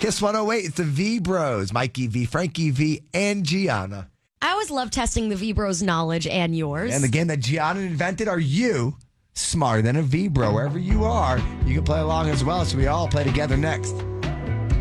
Kiss 108, it's the V Bros. Mikey V, Frankie V, and Gianna. I always love testing the V-Bros knowledge and yours. And the game that Gianna invented, are you smarter than a V Bro? Wherever you are, you can play along as well. So we all play together next.